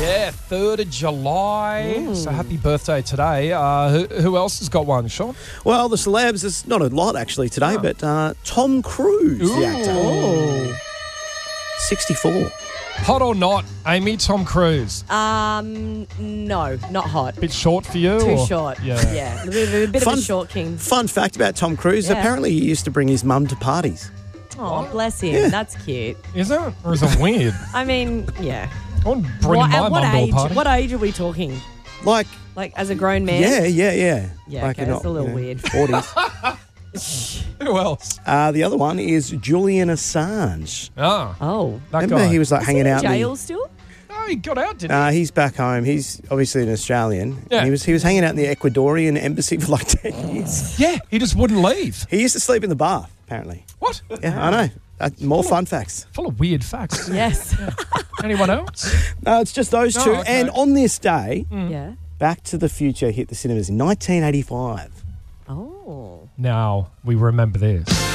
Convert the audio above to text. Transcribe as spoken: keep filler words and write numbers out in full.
Yeah, third of July. Mm. So happy birthday today. Uh, who, who else has got one, Sean? Well, the celebs, there's not a lot actually today, Oh. but uh, Tom Cruise, Ooh. the actor. Oh. sixty-four. Hot or not, Amy, Tom Cruise? Um, no, not hot. Bit short for you? Too or- short. Yeah. Yeah. A bit, a bit of Fun- a short king. Fun fact about Tom Cruise, Yeah. apparently he used to bring his mum to parties. Oh, bless him. Yeah. That's cute. Is it? Or is it weird? I mean, yeah. I wouldn't bring What, my at what mum to a age? party. What age are we talking? Like, Like as a grown man? yeah, yeah, yeah. Yeah, like okay, that's a little weird. forties. Who else? uh, the other one is Julian Assange. Ah, Oh. that Remember guy. he was like Is hanging he in out in the- jail still? Oh, he got out, didn't Uh, he's back home. He's obviously an Australian. Yeah. And he was he was hanging out in the Ecuadorian embassy for like ten years. he? Yeah, he just wouldn't leave. He used to sleep in the bath, apparently. What? Yeah, I know. Uh, more fun facts. Full of weird facts. Yes. Anyone else? No, it's just those Oh, two. okay. And on this day, Yeah. Back to the Future hit the cinemas in nineteen eighty-five. Oh. Now we remember this.